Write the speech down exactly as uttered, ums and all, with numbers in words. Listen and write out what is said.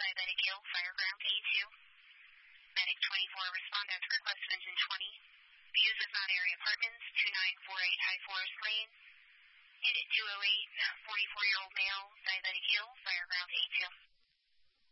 Diabetic Hill, Fireground A two. Medic twenty-four, respond at request of engine twenty. Views of Mount Airy Apartments, two nine four eight High Forest Lane. Unit two oh eight, forty-four-year-old male, Diabetic Hill, Fireground A two.